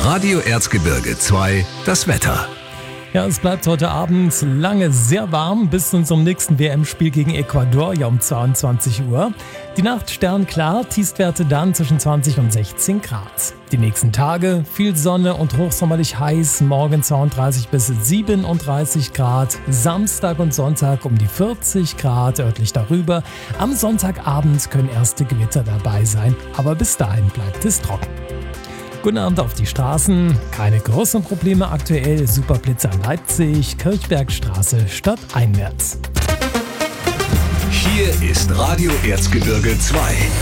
Radio Erzgebirge 2, das Wetter. Ja, es bleibt heute Abend lange sehr warm bis zum nächsten WM-Spiel gegen Ecuador, ja um 22 Uhr. Die Nacht sternklar, Tiefstwerte dann zwischen 20 und 16 Grad. Die nächsten Tage viel Sonne und hochsommerlich heiß, morgen 32 bis 37 Grad, Samstag und Sonntag um die 40 Grad, örtlich darüber. Am Sonntagabend können erste Gewitter dabei sein, aber bis dahin bleibt es trocken. Guten Abend auf die Straßen. Keine großen Probleme aktuell. Superblitzer Leipzig, Kirchbergstraße stadteinwärts. Hier ist Radio Erzgebirge 2.